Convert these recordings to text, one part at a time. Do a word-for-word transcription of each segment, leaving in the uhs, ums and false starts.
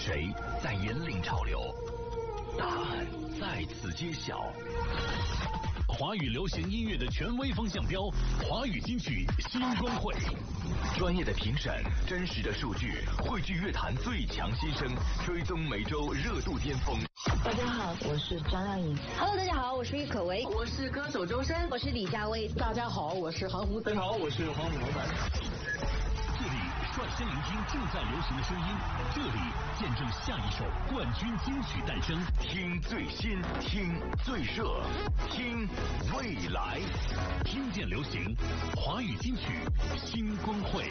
谁在引领潮流？答案在此揭晓。华语流行音乐的权威风向标，华语金曲新光会，专业的评审，真实的数据，汇聚乐坛最强新声，追踪每周热度巅峰。 大家好，我是张靓颖。 Hello， 大家好，我是郁可唯， 我是歌手周深， 我是李佳薇。 大家好，我是韩红。 大家好，我是黄虎老板。 这里率先聆听正在流行的声音，这里见证下一首冠军金曲诞生。听最新，听最热，听未来，听见流行，华语金曲新光会。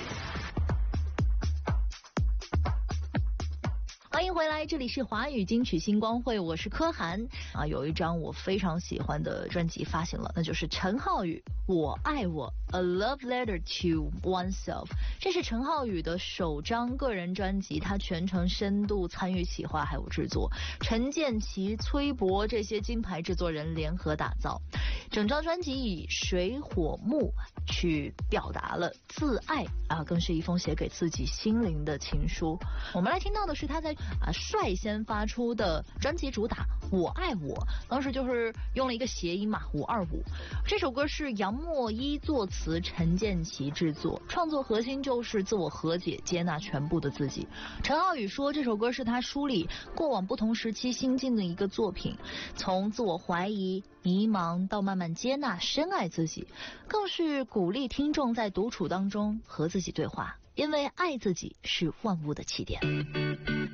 欢迎回来，这里是华语金曲星光会，我是柯涵啊。有一张我非常喜欢的专辑发行了，那就是陈浩宇《我爱我》A Love Letter to Oneself。这是陈浩宇的首张个人专辑，他全程深度参与企划还有制作，陈建奇、崔博这些金牌制作人联合打造。整张专辑以水火木去表达了自爱啊，更是一封写给自己心灵的情书。我们来听到的是他在啊率先发出的专辑主打《我爱我》，当时就是用了一个谐音嘛，五二五。这首歌是杨默一作词，陈建奇制作，创作核心就是自我和解，接纳全部的自己。陈浩宇说，这首歌是他梳理过往不同时期心境的一个作品，从自我怀疑、迷茫到慢慢接纳、深爱自己，更是鼓励听众在独处当中和自己对话，因为爱自己是万物的起点。